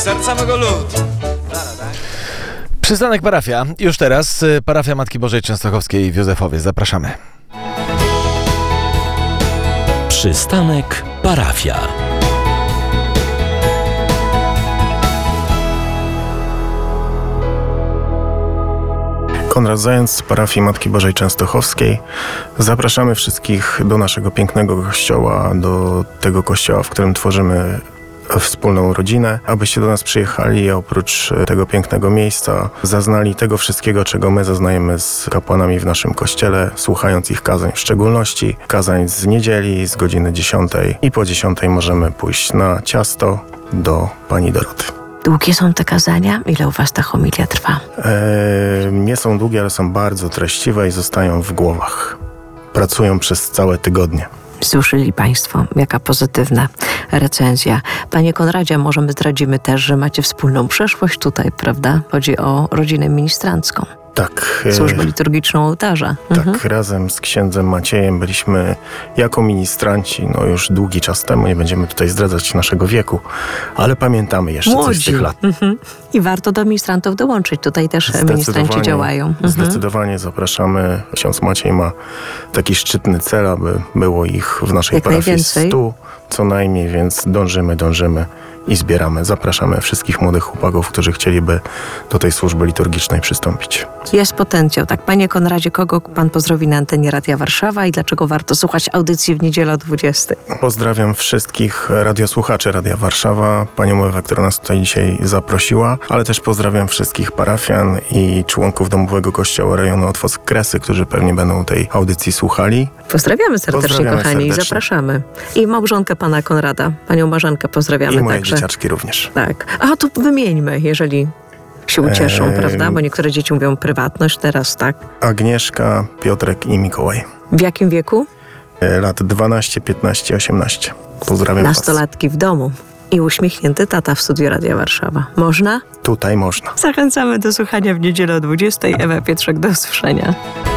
Serca mego ludu. Przystanek parafia. Już teraz parafia Matki Bożej Częstochowskiej w Józefowie. Zapraszamy. Przystanek parafia. Konrad Zając z parafii Matki Bożej Częstochowskiej. Zapraszamy wszystkich do naszego pięknego kościoła, do tego kościoła, w którym tworzymy wspólną rodzinę, abyście do nas przyjechali i oprócz tego pięknego miejsca zaznali tego wszystkiego, czego my zaznajemy z kapłanami w naszym kościele, słuchając ich kazań, w szczególności kazań z niedzieli, z godziny 10 i po 10 możemy pójść na ciasto do pani Doroty. Długie są te kazania? Ile u was ta homilia trwa? Nie są długie, ale są bardzo treściwe i zostają w głowach. Pracują przez całe tygodnie. Słyszeli państwo, jaka pozytywna recenzja. Panie Konradzie, może my zdradzimy też, że macie wspólną przeszłość tutaj, prawda? Chodzi o rodzinę ministrancką. Tak. Służbę liturgiczną ołtarza. Tak, razem z księdzem Maciejem byliśmy jako ministranci, już długi czas temu, nie będziemy tutaj zdradzać naszego wieku, ale pamiętamy jeszcze coś z tych lat. I warto do ministrantów dołączyć, tutaj też ministranci działają. Zdecydowanie zapraszamy. Ksiądz Maciej ma taki szczytny cel, aby było ich w naszej parafii 100 co najmniej, więc dążymy i zbieramy. Zapraszamy wszystkich młodych chłopaków, którzy chcieliby do tej służby liturgicznej przystąpić. Jest potencjał. Tak, panie Konradzie, kogo pan pozdrowi na antenie Radia Warszawa i dlaczego warto słuchać audycji w niedzielę o 20? Pozdrawiam wszystkich radiosłuchaczy Radia Warszawa, panią Ewę, która nas tutaj dzisiaj zaprosiła, ale też pozdrawiam wszystkich parafian i członków Domowego Kościoła rejonu Otwock-Kresy, którzy pewnie będą tej audycji słuchali. Pozdrawiamy serdecznie, kochani, i zapraszamy. I małżonkę pana Konrada, panią Marzenkę pozdrawiamy i moje także. Dzieciaczki również. Tak. A to wymieńmy, jeżeli się ucieszą, prawda? Bo niektóre dzieci mówią prywatność teraz, tak? Agnieszka, Piotrek i Mikołaj. W jakim wieku? Lat 12, 15, 18. Pozdrawiam Nastolatki w domu. I uśmiechnięty tata w studiu Radia Warszawa. Można? Tutaj można. Zachęcamy do słuchania w niedzielę o 20. Ewa Pietrzak, do usłyszenia.